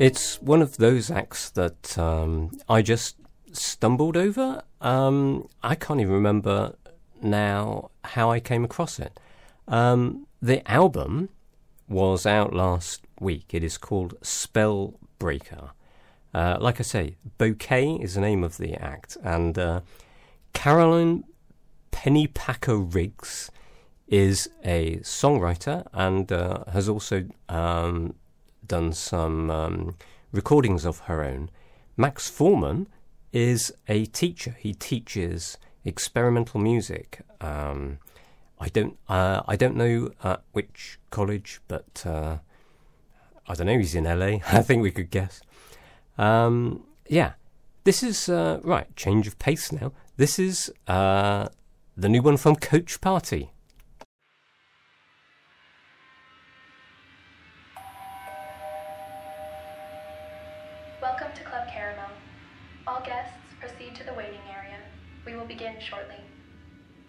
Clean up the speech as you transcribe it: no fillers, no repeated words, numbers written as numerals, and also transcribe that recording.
It's one of those acts that I just stumbled over. I can't even remember now how I came across it. The album was out last week. It is called Spellbreaker. Like I say, Bouquet is the name of the act, and Carolyn Pennypacker Riggs is a songwriter and has also done some recordings of her own. Max Foreman is a teacher. He teaches experimental music. I don't know at which college, but I don't know. He's in LA. I think we could guess. Yeah, this is right. Change of pace now. This is the new one from Coach Party. Welcome to Club Caramel. All guests proceed to the waiting area. We will begin shortly.